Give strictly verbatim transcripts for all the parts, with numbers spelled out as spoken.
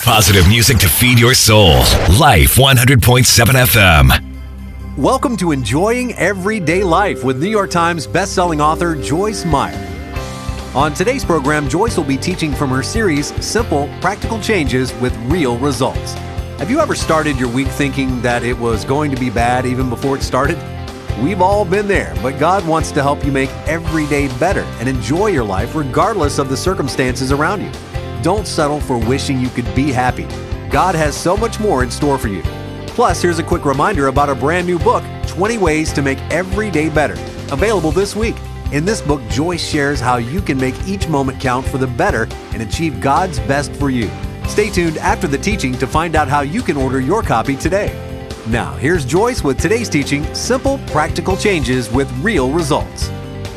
Positive music to feed your soul. Life one hundred point seven F M. Welcome to Enjoying Everyday Life with New York Times bestselling author Joyce Meyer. On today's program, Joyce will be teaching from her series, Simple, Practical Changes with Real Results. Have you ever started your week thinking that it was going to be bad even before it started? We've all been there, but God wants to help you make every day better and enjoy your life regardless of the circumstances around you. Don't settle for wishing you could be happy. God has so much more in store for you. Plus, here's a quick reminder about a brand new book, twenty Ways to Make Every Day Better, available this week. In this book, Joyce shares how you can make each moment count for the better and achieve God's best for you. Stay tuned after the teaching to find out how you can order your copy today. Now, here's Joyce with today's teaching, Simple, Practical Changes with Real Results.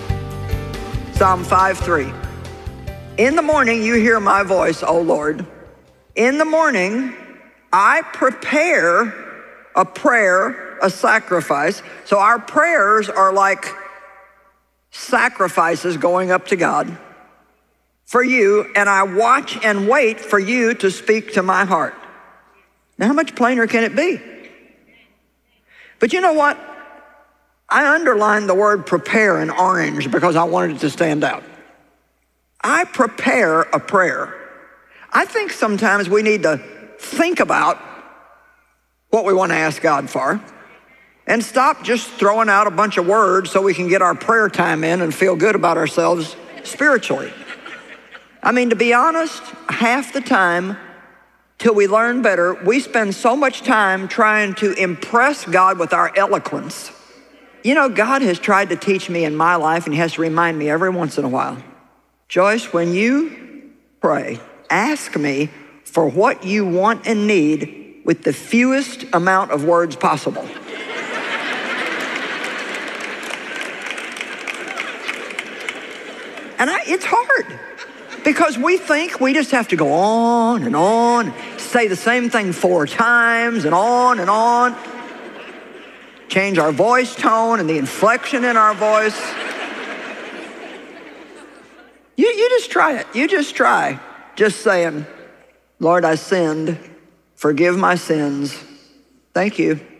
Psalm five three. In the morning you hear my voice, O Lord. In the morning I prepare a prayer, a sacrifice. So our prayers are like sacrifices going up to God for you, and I watch and wait for you to speak to my heart. Now, how much plainer can it be? But you know what? I underlined the word prepare in orange because I wanted it to stand out. I prepare a prayer. I think sometimes we need to think about what we want to ask God for and stop just throwing out a bunch of words so we can get our prayer time in and feel good about ourselves spiritually. I mean, to be honest, half the time till we learn better, we spend so much time trying to impress God with our eloquence. You know, God has tried to teach me in my life, and he has to remind me every once in a while, Joyce, when you pray, ask me for what you want and need with the fewest amount of words possible. And I, it's hard because we think we just have to go on and on, say the same thing four times and on and on, change our voice tone and the inflection in our voice. You, you just try it. You just try. Just saying, Lord, I sinned. Forgive my sins. Thank you.